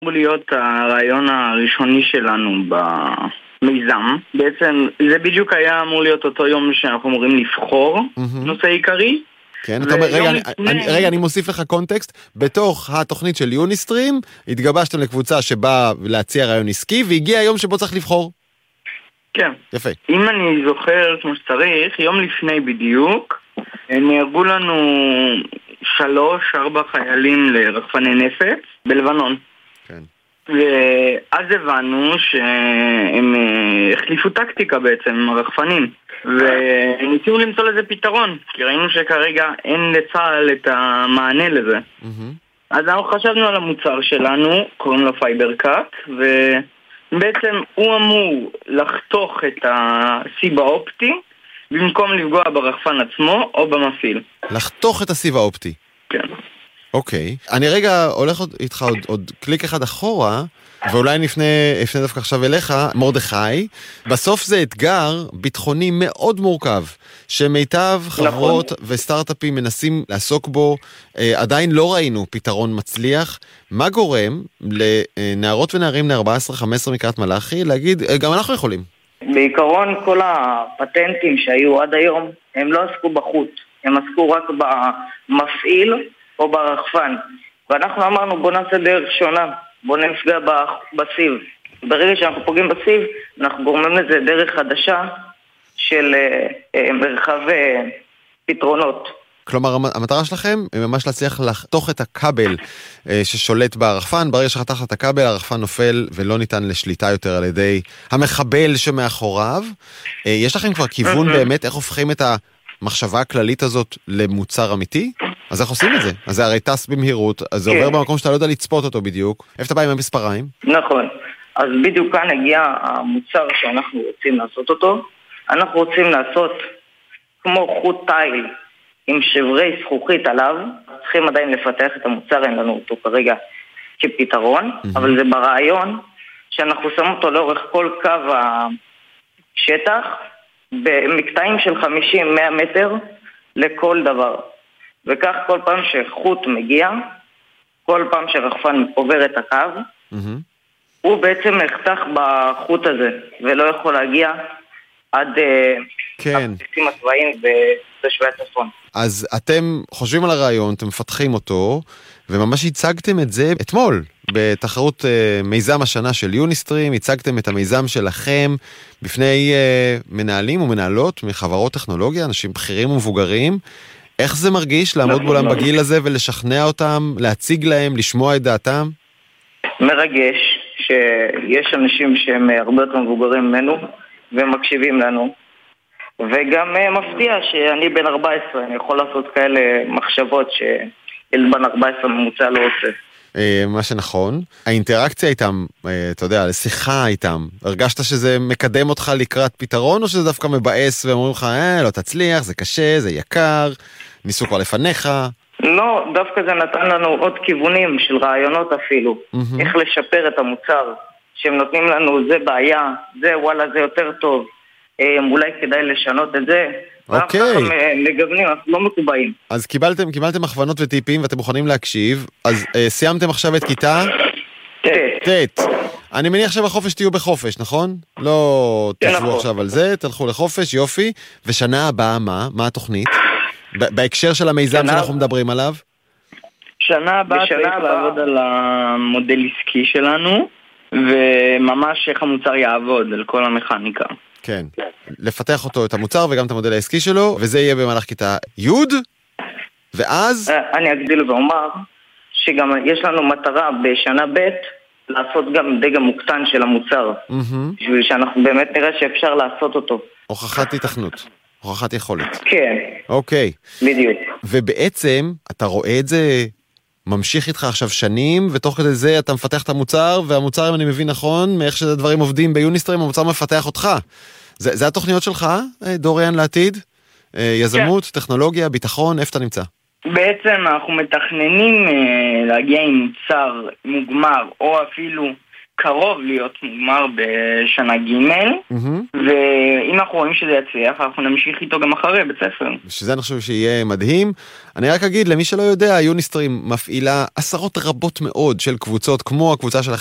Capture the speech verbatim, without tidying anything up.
אמור להיות הרעיון הראשוני שלנו במיזם. בעצם זה בדיוק היה אמור להיות אותו יום שאנחנו אמורים לבחור נושא עיקרי. כן, אתה אומר, רגע, אני, אני, רגע, אני מוסיף לך קונטקסט. בתוך התוכנית של יוניסטרים, התגבשתם לקבוצה שבאה להציע רעיון עסקי, והגיע היום שבו צריך לבחור. כן. יפה. אם אני זוכר כמו שצריך, יום לפני בדיוק, נהרגו לנו שלוש, ארבע חיילים לרחפני נפץ בלבנון. כן. ואז הבנו שהם החליפו טקטיקה בעצם, הרחפנים. וניסינו למצוא לזה פתרון, כי ראינו שכרגע אין לצה"ל את המענה לזה. אז אנחנו חשבנו על המוצר שלנו, קוראים לו פייברקאט, ובעצם הוא אמור לחתוך את הסיב האופטי, במקום לפגוע ברחפן עצמו או במפעיל. לחתוך את הסיב האופטי. כן. אוקיי. אני רגע הולך עוד, איתך עוד, עוד קליק אחד אחורה, ואולי נפנה, נפנה דווקא עכשיו אליך, מרדכי. בסוף זה אתגר ביטחוני מאוד מורכב, שמיטב חברות נכון. וסטארט-אפים מנסים לעסוק בו. אה, עדיין לא ראינו פתרון מצליח. מה גורם לנערות ונערים בני ארבע עשרה חמש עשרה מקריית מלאכי להגיד, אה, גם אנחנו יכולים? בעיקרון כל הפטנטים שהיו עד היום, הם לא עסקו בחוט. הם עסקו רק במפעיל או ברחפן. ואנחנו אמרנו בוא נעשה דרך שונה. בוא נפגע בסיב. ברגע שאנחנו פוגעים בסיב, אנחנו גורמים לזה דרך חדשה של אה, מרחב אה, פתרונות. כלומר, המטרה שלכם היא ממש להצליח לחתוך את הכבל אה, ששולט ברחפן. ברגע שחתכת את הכבל, הרחפן נופל ולא ניתן לשליטה יותר על ידי המחבל שמאחוריו. אה, יש לכם כבר כיוון באמת איך הופכים את המחשבה הכללית הזאת למוצר אמיתי? אז איך עושים את זה? אז זה הרי טס במהירות, אז זה עובר במקום שאתה לא יודע לצפות אותו בדיוק. איפה אתה בא עם המספריים? נכון. אז בדיוק כאן הגיע המוצר שאנחנו רוצים לעשות אותו. אנחנו רוצים לעשות כמו חוט תיל עם שברי זכוכית עליו. צריכים עדיין לפתח את המוצר, אין לנו אותו כרגע כפתרון, אבל זה ברעיון שאנחנו שמים אותו לאורך כל קו השטח, במקטעים של חמישים מאה מטר לכל דבר. וכך כל פעם שחוט מגיע, כל פעם שרחפן עובר את הקו, mm-hmm. הוא בעצם נחתך בחוט הזה, ולא יכול להגיע עד כן. הבסיסים הצבאיים בתושבי הצפון. אז אתם חושבים על הרעיון, אתם מפתחים אותו, וממש הצגתם את זה אתמול, בתחרות uh, מיזם השנה של יוניסטרים, הצגתם את המיזם שלכם בפני uh, מנהלים ומנהלות מחברות טכנולוגיה, אנשים בכירים ומבוגרים. איך זה מרגיש לעמוד מולם בגיל הזה ולשכנע אותם, להציג להם, לשמוע את דעתם? מרגש שיש אנשים שהם הרבה יותר מבוגרים ממנו ומקשיבים לנו, וגם מפתיע שאני בן ארבע עשרה, אני יכול לעשות כאלה מחשבות שילד בן ארבע עשרה ממוצע לא עושה. מה שנכון, האינטראקציה איתם, אתה יודע, לשיחה איתם, הרגשת שזה מקדם אותך לקראת פתרון, או שזה דווקא מבאס ואומרים לך, אה, לא תצליח, זה קשה, זה יקר, ניסו כבר לפניך? לא, דווקא זה נתן לנו עוד כיוונים של רעיונות אפילו, איך לשפר את המוצר, שהם נותנים לנו, זה בעיה, זה וואלה, זה יותר טוב, אולי כדאי לשנות את זה, אוקיי. ואנחנו מגוונים, אנחנו לא מקובעים. אז קיבלתם, קיבלתם הכוונות וטיפים ואתם מוכנים להקשיב, אז אה, סיימתם עכשיו את כיתה? תת. אני מניח שבחופש תהיו בחופש, נכון? לא תשבו עכשיו על זה, תלכו לחופש, יופי. ושנה הבאה מה? מה התוכנית? בהקשר של המיזם שאנחנו מדברים עליו? שנה הבאה צריך לעבוד על המודל עסקי שלנו, וממש איך המוצר יעבוד על כל המכניקה. כן, לפתח אותו, את המוצר וגם את המודל העסקי שלו, וזה יהיה במהלך כיתה י' ואז... אני אגדיל ואומר שגם יש לנו מטרה בשנה ב' לעשות גם דגם מוקטן של המוצר, בשביל שאנחנו באמת נראה שאפשר לעשות אותו. הוכחת התכנות, הוכחת יכולת. כן. אוקיי. בדיוק. ובעצם אתה רואה את זה ממשיך איתך עכשיו שנים, ותוך כדי זה אתה מפתח את המוצר, והמוצר, אם אני מבין נכון, מאיך שהדברים עובדים ביוניסטרים, המוצר מפתח אותך. זה, זה התוכניות שלך, דוריאן, לעתיד? יזמות, כן. טכנולוגיה, ביטחון, איפה אתה נמצא? בעצם אנחנו מתכננים להגיע עם מוצר מוגמר, או אפילו קרוב להיות מוגמר בשנה ג' ואם אנחנו רואים שזה יצליח, אנחנו נמשיך איתו גם אחרי בית ספר. שזה אני חושב שיהיה מדהים. אני רק אגיד, למי שלא יודע, יוניסטרים מפעילה עשרות רבות מאוד של קבוצות, כמו הקבוצה שלכם,